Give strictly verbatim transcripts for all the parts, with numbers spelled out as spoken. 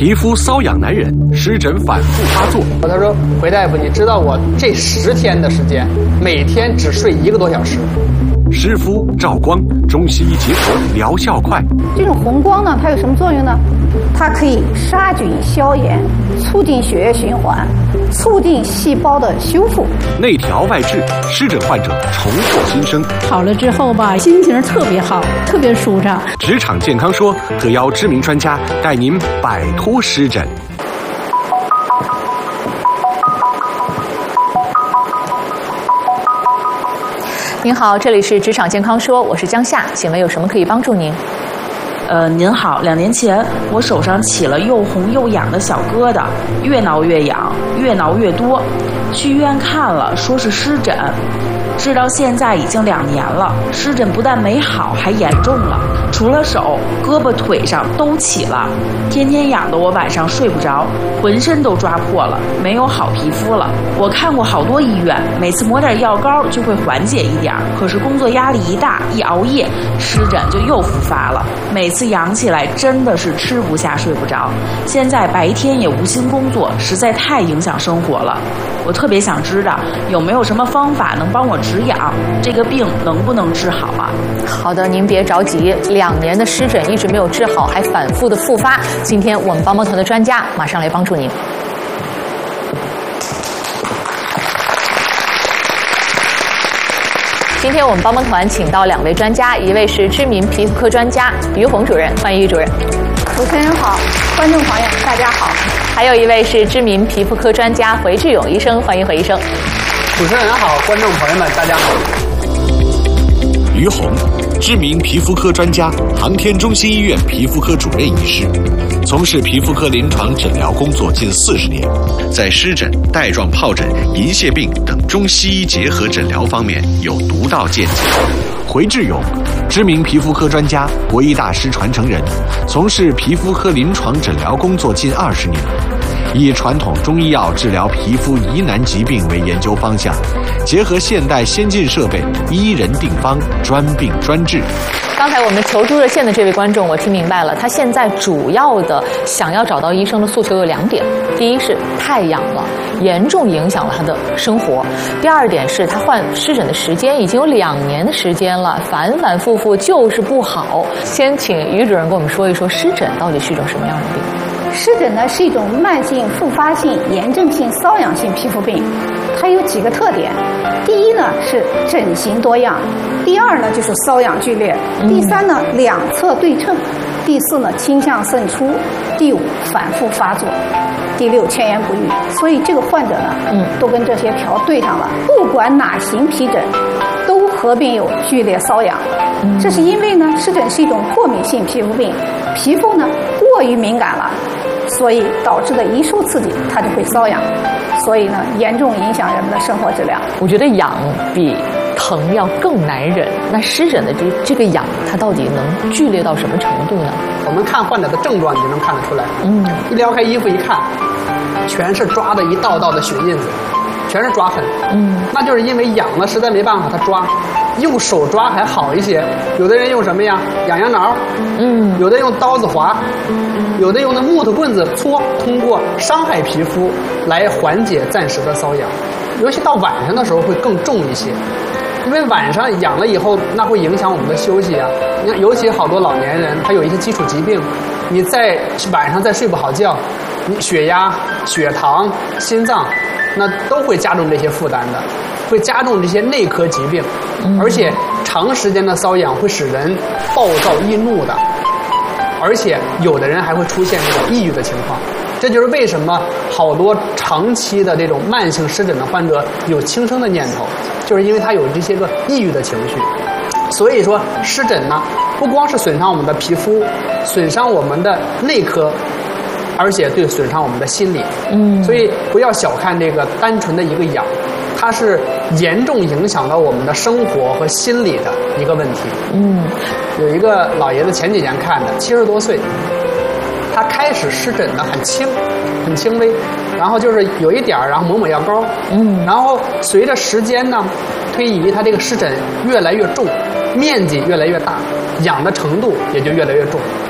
皮肤瘙痒难忍，湿疹反复发作。 他说：“回大夫，你知道我这十天的时间，每天只睡一个多小时。” 湿敷、照光，中西医结合，疗效快。 这种红光呢，它有什么作用呢？它可以杀菌消炎，促进血液循环，促进细胞的修复， 内调外治，湿疹患者重获新生。 好了之后吧，心情特别好，特别舒畅。 职场健康说特邀知名专家带您摆脱湿疹。 您好，这里是职场健康说，我是江夏，请问有什么可以帮助您？ 呃，您好，两年前我手上起了又红又痒的小疙瘩，越挠越痒，越挠越多，去医院看了，说是湿疹，治到现在已经两年了，湿疹不但没好，还严重了，除了手、胳膊、腿上都起了，天天痒得我晚上睡不着，浑身都抓破了，没有好皮肤了。我看过好多医院，每次抹点药膏就会缓解一点，可是工作压力一大，一熬夜，湿疹就又复发了。每次痒起来真的是吃不下睡不着，现在白天也无心工作，实在太影响生活了。我特别想知道有没有什么方法能帮我止痒，这个病能不能治好啊？ 好的，您别着急，两年的湿疹一直没有治好，还反复的复发。今天我们帮帮团的专家马上来帮助您。今天我们帮帮团请到两位专家，一位是知名皮肤科专家于红主任，欢迎于主任。 主持人好，观众朋友大家好。 还有一位是知名皮肤科专家回志勇医生，欢迎回医生。 主持人好，观众朋友们大家好。 于红，知名皮肤科专家，航天中心医院皮肤科主任医师，从事皮肤科临床诊疗工作近四十年，在湿疹、带状疱疹、银屑病等中西医结合诊疗方面有独到见解。回志勇，知名皮肤科专家，国医大师传承人，从事皮肤科临床诊疗工作近二十年，以传统中医药治疗皮肤疑难疾病为研究方向，结合现代先进设备，医人定方，专病专治。 刚才我们求助热线的这位观众，我听明白了，他现在主要的想要找到医生的诉求有两点：第一是太痒了，严重影响了他的生活；第二点是他患湿疹的时间已经有两年的时间了，反反复复就是不好。先请于主任跟我们说一说，湿疹到底是一种什么样的病？ 湿疹呢是一种慢性复发性炎症性瘙痒性皮肤病，它有几个特点。第一呢是疹型多样，第二呢就是瘙痒剧烈，第三呢两侧对称，第四呢倾向渗出，第五反复发作，第六千言不愈。所以这个患者呢，嗯，都跟这些条对上了，不管哪型皮疹，都合并有剧烈瘙痒。这是因为呢，湿疹是一种过敏性皮肤病，皮肤呢过于敏感了，所以导致的一受刺激，它就会瘙痒，所以呢，严重影响人们的生活质量。 我觉得痒比疼要更难忍。那湿疹的这这个痒，它到底能剧烈到什么程度呢？ 我们看患者的症状，你就能看得出来。嗯，一撩开衣服一看，全是抓的一道道的血印子，全是抓痕。嗯，那就是因为痒了，实在没办法，他抓。用手抓还好一些，有的人用什么呀？痒痒挠，嗯，有的用刀子划，有的用那木头棍子搓，通过伤害皮肤来缓解暂时的瘙痒。尤其到晚上的时候会更重一些，因为晚上痒了以后，那会影响我们的休息啊。你看，尤其好多老年人，他有一些基础疾病，你在晚上再睡不好觉，你血压、血糖、心脏，那都会加重这些负担的。会加重这些内科疾病，而且长时间的瘙痒会使人暴躁易怒的，而且有的人还会出现这种抑郁的情况。这就是为什么好多长期的这种慢性湿疹的患者有轻生的念头，就是因为他有这些个抑郁的情绪。所以说，湿疹呢，不光是损伤我们的皮肤，损伤我们的内科，而且对损伤我们的心理。嗯，所以不要小看这个单纯的一个痒。它是严重影响到我们的生活和心理的一个问题。嗯，有一个老爷子前几年看的，七十多岁，他开始湿疹呢很轻，很轻微，然后就是有一点儿，然后抹抹药膏。嗯，然后随着时间呢推移，他这个湿疹越来越重，面积越来越大，痒的程度也就越来越重。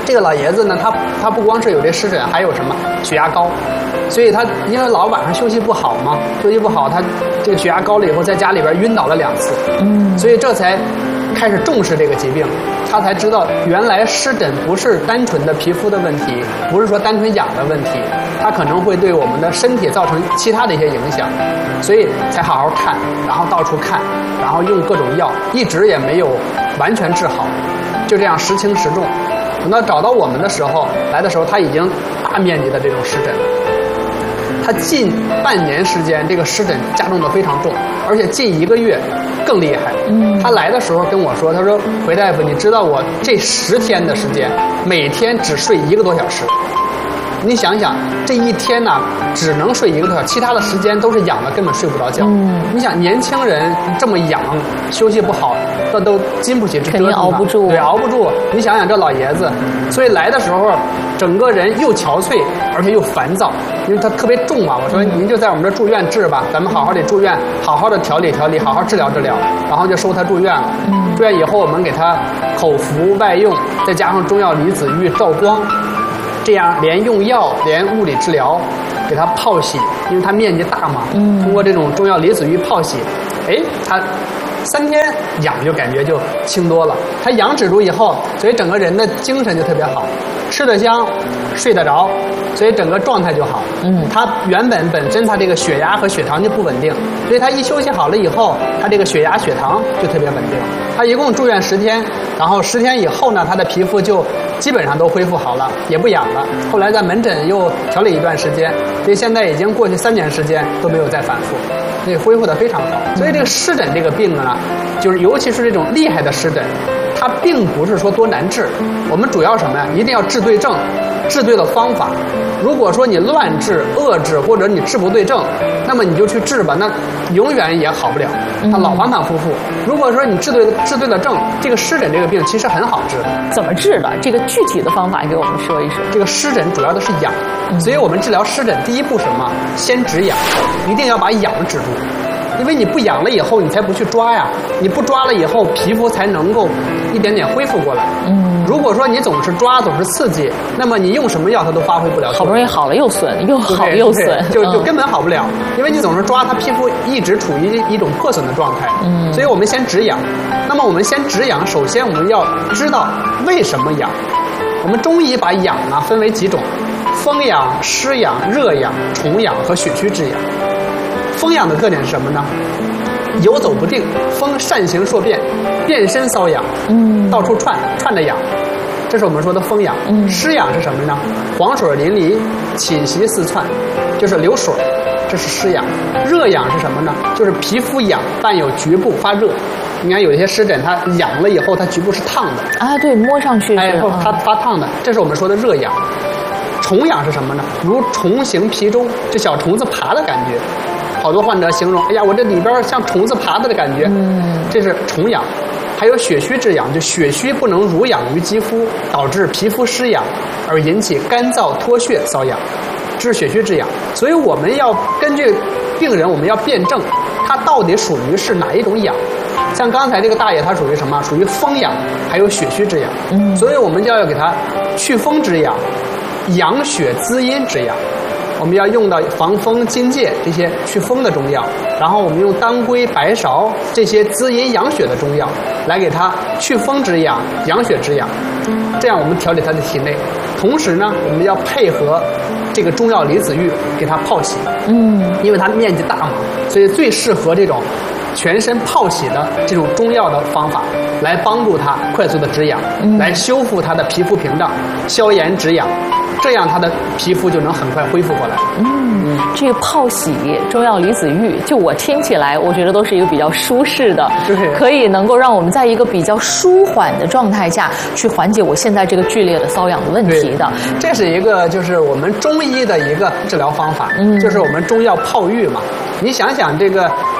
这个老爷子呢，他他不光是有这湿疹，还有什么血压高，所以他因为老晚上休息不好嘛，休息不好，他这个血压高了以后，在家里边晕倒了两次，嗯，所以这才开始重视这个疾病，他才知道原来湿疹不是单纯的皮肤的问题，不是说单纯痒的问题，它可能会对我们的身体造成其他的一些影响，所以才好好看，然后到处看，然后用各种药，一直也没有完全治好，就这样时轻时重。等到找到我们的时候，来的时候他已经大面积的这种湿疹，他近半年时间这个湿疹加重的非常重，而且近一个月更厉害。嗯，他来的时候跟我说，他说回大夫，你知道我这十天的时间，每天只睡一个多小时。你想想，这一天呢，只能睡一个多小时，其他的时间都是痒的，根本睡不着觉。嗯，你想年轻人这么痒，休息不好，那都经不起这折腾， 肯定熬不住。 对，熬不住。你想想这老爷子，所以来的时候，整个人又憔悴，而且又烦躁，因为他特别重嘛。我说您就在我们这住院治吧，咱们好好的住院，好好的调理调理，好好治疗治疗，然后就收他住院了。嗯，住院以后，我们给他口服外用，再加上中药离子浴照光。这样连用药连物理治疗，给它泡洗，因为它面积大嘛，嗯，通过这种中药离子浴泡洗，哎，它三天痒就感觉就轻多了。它痒止住以后，所以整个人的精神就特别好，吃得香，睡得着，所以整个状态就好。嗯，它原本本身它这个血压和血糖就不稳定，所以它一休息好了以后，它这个血压血糖就特别稳定。它一共住院十天，然后十天以后呢，它的皮肤就基本上都恢复好了，也不痒了。后来在门诊又调理一段时间，所以现在已经过去三年时间都没有再反复，所以恢复得非常好。所以这个湿疹这个病呢，就是尤其是这种厉害的湿疹，它并不是说多难治，我们主要什么呀？一定要治对症，治对了方法。如果说你乱治、恶治，或者你治不对症，那么你就去治吧，那永远也好不了，它老反反复复。如果说你治对治对了症，这个湿疹这个病其实很好治。 怎么治的？这个具体的方法给我们说一说。 这个湿疹主要的是痒，所以我们治疗湿疹第一步什么？先止痒，一定要把痒止住。因为你不痒了以后，你才不去抓呀。你不抓了以后，皮肤才能够一点点恢复过来。嗯，如果说你总是抓，总是刺激，那么你用什么药它都发挥不了。 好不容易好了又损，又好又损， 就就根本好不了。因为你总是抓，它皮肤一直处于一种破损的状态。嗯，所以我们先止痒。那么我们先止痒，首先我们要知道为什么痒。我们中医把痒呢分为几种：风痒、湿痒、热痒、虫痒和血虚之痒。风痒的特点是什么呢？游走不定，风善行数变，遍身瘙痒，嗯，到处窜，窜着痒，这是我们说的风痒。嗯，湿痒是什么呢？黄水淋漓，侵袭四窜，就是流水，这是湿痒。热痒是什么呢？就是皮肤痒，伴有局部发热。你看有一些湿疹，它痒了以后，它局部是烫的啊，对，摸上去哎，它发烫的，这是我们说的热痒。虫痒是什么呢？如虫行皮中，就小虫子爬的感觉。好多患者形容，哎呀，我这里边像虫子爬的的感觉，嗯，这是虫痒。还有血虚之痒，就血虚不能濡养于肌肤，导致皮肤湿痒，而引起干燥脱屑瘙痒，这是血虚之痒。所以我们要根据病人，我们要辨证，他到底属于是哪一种痒。像刚才这个大爷，他属于什么？属于风痒，还有血虚之痒。嗯，所以我们就要给他祛风之痒，养血滋阴之痒。我们要用到防风、荆芥这些祛风的中药，然后我们用当归、白芍这些滋阴养血的中药来给它祛风止痒、养血止痒，这样我们调理它的体内。同时呢，我们要配合这个中药离子浴给它泡洗，嗯，因为它面积大嘛，所以最适合这种全身泡洗的这种中药的方法，来帮助它快速的止痒，嗯，来修复它的皮肤屏障，消炎止痒。这样它的皮肤就能很快恢复过来。 嗯，这个泡洗、中药离子浴，就我听起来，我觉得都是一个比较舒适的， 就是可以能够让我们在一个比较舒缓的状态下去缓解我现在这个剧烈的瘙痒的问题的。 这是一个就是我们中医的一个治疗方法，嗯，就是我们中药泡浴嘛。你想想这个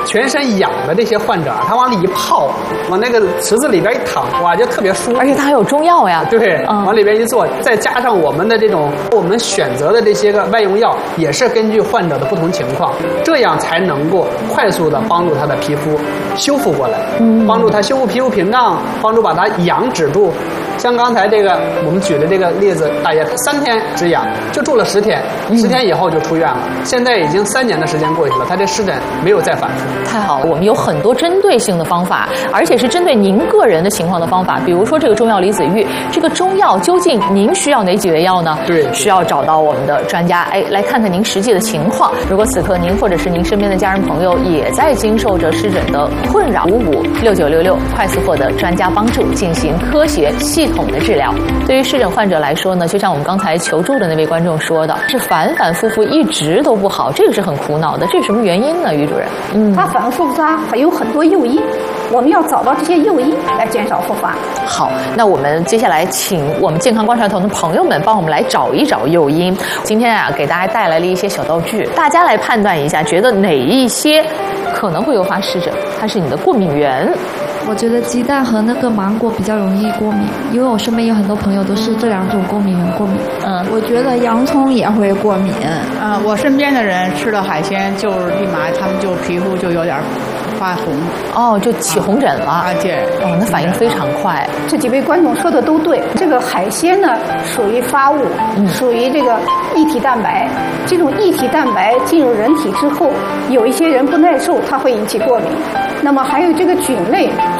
全身痒的这些患者，他往里一泡，往那个池子里边一躺，哇，就特别舒服。 而且它还有中药呀。 对， 嗯、 往里边一坐，再加上我们的这种我们选择的这些个外用药，也是根据患者的不同情况，这样才能够快速的帮助他的皮肤修复过来，嗯，帮助他修复皮肤屏障，帮助把它痒止住。像刚才这个我们举的这个例子，大爷三天止痒，就住了十天，十天以后就出院了。现在已经三年的时间过去了，他这湿疹没有再反复。 太好了，我们有很多针对性的方法，而且是针对您个人的情况的方法。比如说这个中药离子浴，这个中药究竟您需要哪几味药呢？ 对， 需要找到我们的专家，哎，来看看您实际的情况。如果此刻您或者是您身边的家人朋友也在经受着湿疹的困扰，五五六九六六快速获得专家帮助，进行科学系统的治疗。对于湿疹患者来说呢，就像我们刚才求助的那位观众说的，是反反复复一直都不好，这个是很苦恼的。这是什么原因呢，于主任？ 嗯，它反反复复它还有很多诱因，我们要找到这些诱因来减少复发。 好，那我们接下来请我们健康观察团的朋友们帮我们来找一找诱因。今天啊，给大家带来了一些小道具，大家来判断一下，觉得哪一些可能会诱发湿疹，它是你的过敏源。 我觉得鸡蛋和那个芒果比较容易过敏，因为我身边有很多朋友都是这两种过敏源过敏。 嗯，我觉得洋葱也会过敏。 嗯，我身边的人吃了海鲜，就立马他们就皮肤就有点发红。 哦，就起红疹了。 啊，对。 哦，那反应非常快。 这几位观众说的都对，这个海鲜呢属于发物，嗯、属于这个异体蛋白。这种异体蛋白进入人体之后，有一些人不耐受，它会引起过敏。那么还有这个菌类，